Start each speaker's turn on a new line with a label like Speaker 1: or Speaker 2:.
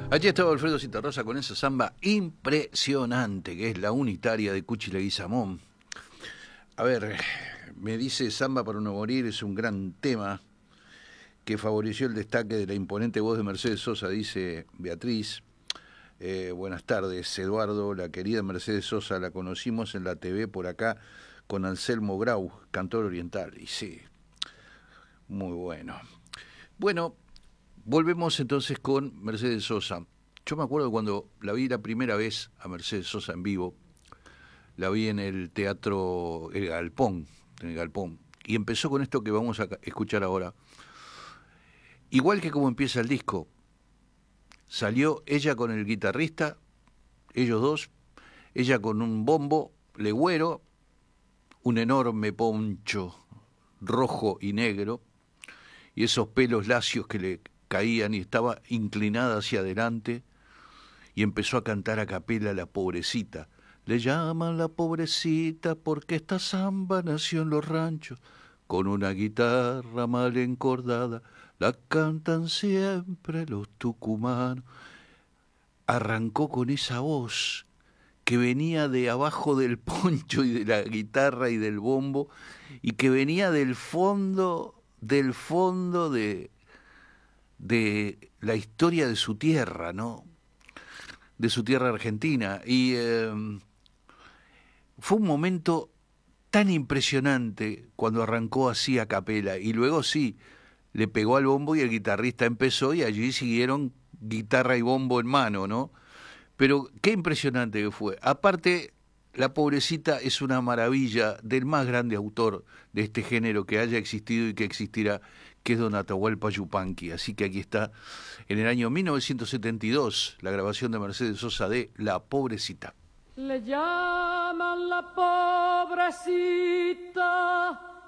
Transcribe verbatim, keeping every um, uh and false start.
Speaker 1: Allí estaba Alfredo Citarrosa con esa samba impresionante, que es la unitaria de Cuchi Leguizamón. A ver, me dice Samba para no morir, es un gran tema que favoreció el destaque de la imponente voz de Mercedes Sosa, dice Beatriz. Eh, buenas tardes, Eduardo, la querida Mercedes Sosa, la conocimos en la T V por acá con Anselmo Grau, cantor oriental, y sí, muy bueno. Bueno, volvemos entonces con Mercedes Sosa. Yo me acuerdo cuando la vi la primera vez a Mercedes Sosa en vivo, la vi en el teatro El Galpón, en el Galpón, y empezó con esto que vamos a escuchar ahora. Igual que como empieza el disco, salió ella con el guitarrista, ellos dos, ella con un bombo legüero, un enorme poncho rojo y negro, y esos pelos lacios que le caían, y estaba inclinada hacia adelante, y empezó a cantar a capela La Pobrecita. Le llaman La Pobrecita porque esta samba nació en los ranchos, con una guitarra mal encordada, la cantan siempre los tucumanos. Arrancó con esa voz que venía de abajo del poncho y de la guitarra y del bombo, y que venía del fondo, del fondo de, de la historia de su tierra, ¿no? De su tierra argentina. Y eh, fue un momento tan impresionante cuando arrancó así a capela, y luego sí, le pegó al bombo y el guitarrista empezó, y allí siguieron guitarra y bombo en mano, ¿no? Pero qué impresionante que fue. Aparte, La Pobrecita es una maravilla del más grande autor de este género que haya existido y que existirá, que es don Atahualpa Yupanqui. Así que aquí está, en el año mil novecientos setenta y dos, la grabación de Mercedes Sosa de La Pobrecita.
Speaker 2: Le llaman la pobrecita